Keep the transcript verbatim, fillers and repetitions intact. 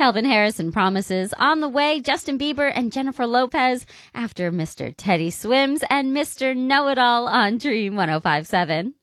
Calvin Harris and Promises. On the way, Justin Bieber and Jennifer Lopez after Mister Teddy Swims and Mister Know-It-All on Dream one oh five point seven.